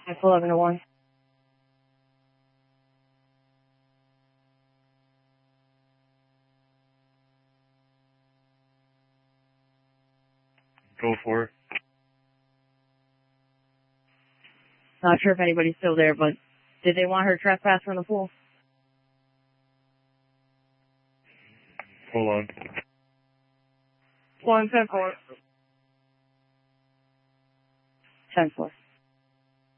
11 to 1. Go for it. Not sure if anybody's still there, but did they want her trespass from the pool? Hold on. 1-10-4. 10-4.